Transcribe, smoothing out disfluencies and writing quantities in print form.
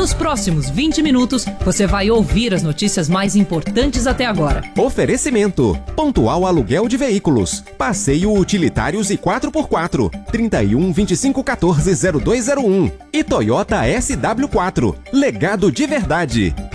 Nos próximos 20 minutos, você vai ouvir as notícias mais importantes até agora. Oferecimento: Pontual Aluguel de Veículos, Passeio Utilitários e 4x4, 3125140201 e Toyota SW4, legado de verdade.